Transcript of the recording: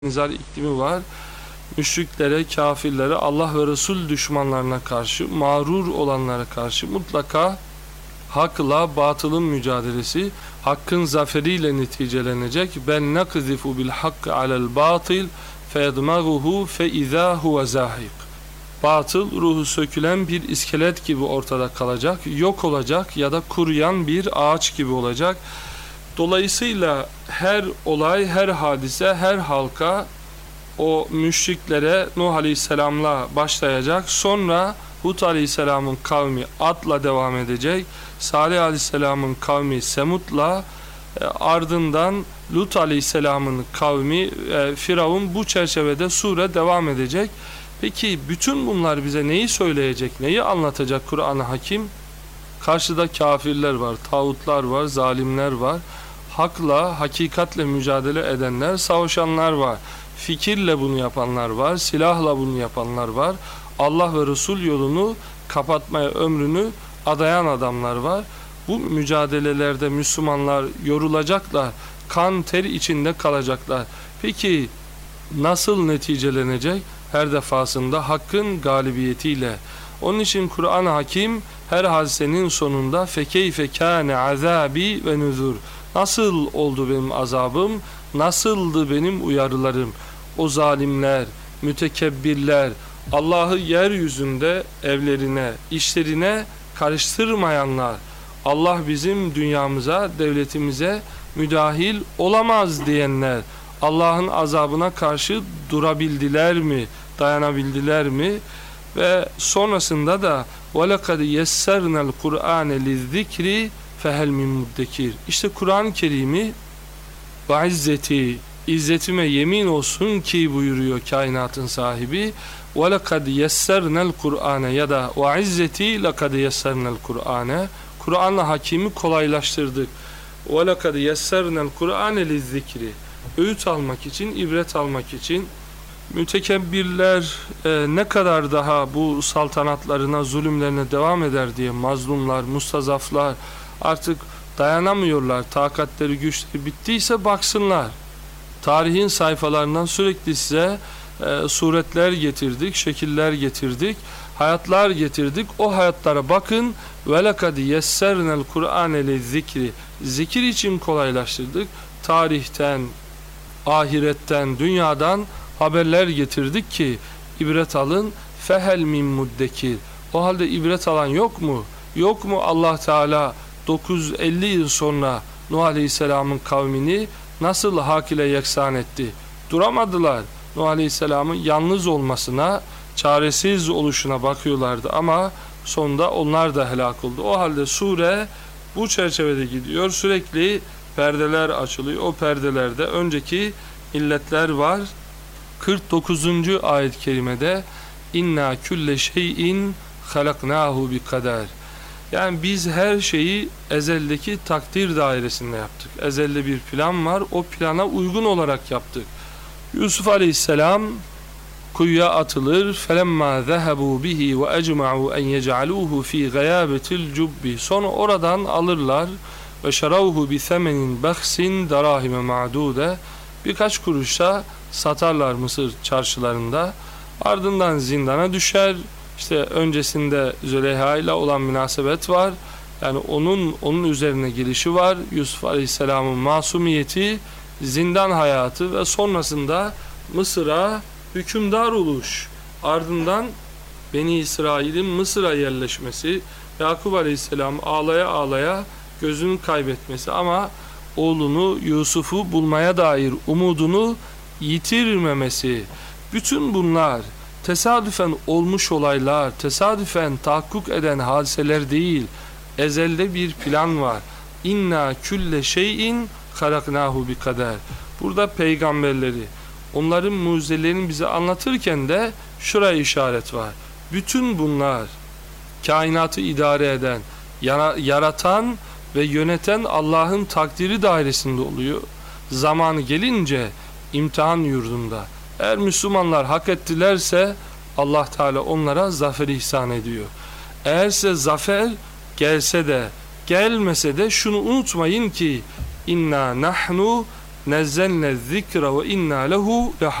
nizar iklimi var. Müşriklere, kafirlere, Allah ve Resul düşmanlarına karşı, mağrur olanlara karşı mutlaka hakla batılın mücadelesi, hakkın zaferiyle neticelenecek. Ben nakzifu bil hakkı alel batil feyedmağuhu fe izâ huve zâhik. Batıl ruhu sökülen bir iskelet gibi ortada kalacak, yok olacak ya da kuruyan bir ağaç gibi olacak. Dolayısıyla her olay, her hadise, her halka o müşriklere Nuh Aleyhisselam'la başlayacak. Sonra Hud Aleyhisselam'ın kavmi Ad'la devam edecek. Salih Aleyhisselam'ın kavmi Semud'la, ardından Lut Aleyhisselam'ın kavmi Firavun, bu çerçevede sure devam edecek. Peki bütün bunlar bize neyi söyleyecek, neyi anlatacak Kur'an-ı Hakim? Karşıda kafirler var, tağutlar var, zalimler var. Hakla, hakikatle mücadele edenler, savaşanlar var. Fikirle bunu yapanlar var, silahla bunu yapanlar var. Allah ve Resul yolunu kapatmaya ömrünü adayan adamlar var. Bu mücadelelerde Müslümanlar yorulacaklar, kan ter içinde kalacaklar. Peki nasıl neticelenecek? Her defasında hakkın galibiyetiyle. Onun için Kur'an-ı Hakim her hadisenin sonunda fekeyfe kâne azâbi ve nüzur. Nasıl oldu benim azabım? Nasıldı benim uyarılarım? O zalimler, mütekebbirler, Allah'ı yeryüzünde evlerine, işlerine karıştırmayanlar, Allah bizim dünyamıza, devletimize müdahil olamaz diyenler, Allah'ın azabına karşı durabildiler mi, dayanabildiler mi? Ve sonrasında da وَلَقَدْ يَسَّرْنَا الْقُرْآنَ لِلذِّكْرِ فَهَلْ مِنْ مُدَّكِرِ. İşte Kur'an-ı Kerim'i وَعِزَّتِي, İzzetime yemin olsun ki buyuruyor kainatın sahibi. وَلَقَدْ يَسَّرْنَا الْقُرْآنَ ya da وَعِزَّتِي لَقَدْ يَسَّرْنَا الْقُرْآنَ. Kur'an-ı Hakim'i kolaylaştırdık. وَلَقَدْ يَسَّرْنَا الْقُرْآنَ لِلذِّكْرِ. Öğüt almak için, ibret almak için. Mütekebbirler ne kadar daha bu saltanatlarına, zulümlerine devam eder diye mazlumlar, mustazaflar artık dayanamıyorlar. Takatleri, güçleri bittiyse baksınlar. Tarihin sayfalarından sürekli size suretler getirdik, şekiller getirdik, hayatlar getirdik. O hayatlara bakın. وَلَقَدْ يَسَّرْنَا الْقُرْآنَ لِلذِّكْرِ. Zikir için kolaylaştırdık. Tarihten, ahiretten, dünyadan haberler getirdik ki ibret alın. Fehel min muddekir. O halde ibret alan yok mu? Yok mu Allah Teala 950 yıl sonra Nuh Aleyhisselam'ın kavmini nasıl hak ile yeksan etti? Duramadılar. Nuh Aleyhisselam'ın yalnız olmasına, çaresiz oluşuna bakıyorlardı ama sonunda onlar da helak oldu. O halde sure bu çerçevede gidiyor. Sürekli perdeler açılıyor. O perdelerde önceki illetler var. 49. ayet-i kerimede inna külle şeyin halaknahu bi kader. Yani biz her şeyi ezeldeki takdir dairesinde yaptık. Ezelde bir plan var. O plana uygun olarak yaptık. Yusuf Aleyhisselam kuyuya atılır. Felemma zehebu bihi ve ecma'u en yec'aluhu fi gayabetil cubbi. Sonra oradan alırlar ve şaravhu bi semenin bahsin darahime ma'dude. Birkaç kuruşa satarlar Mısır çarşılarında. Ardından zindana düşer. İşte öncesinde Züleyha ile olan münasebet var. Yani onun üzerine gelişi var. Yusuf Aleyhisselam'ın masumiyeti, zindan hayatı ve sonrasında Mısır'a hükümdar oluş. Ardından Beni İsrail'in Mısır'a yerleşmesi, Yakup Aleyhisselam ağlaya ağlaya gözünü kaybetmesi ama oğlunu Yusuf'u bulmaya dair umudunu yitirmemesi. Bütün bunlar tesadüfen olmuş olaylar, tesadüfen tahakkuk eden hadiseler değil. Ezelde bir plan var. İnna külle şeyin halaknahu bi kader. Burada peygamberleri, onların mucizelerini bize anlatırken de şuraya işaret var. Bütün bunlar kainatı idare eden, yaratan ve yöneten Allah'ın takdiri dairesinde oluyor. Zamanı gelince imtihan yurdunda. Eğer Müslümanlar hak ettilerse Allah Teala onlara zafer ihsan ediyor. Eğer size zafer gelse de gelmese de şunu unutmayın ki inna nahnu nezzelne zikra ve inna lehu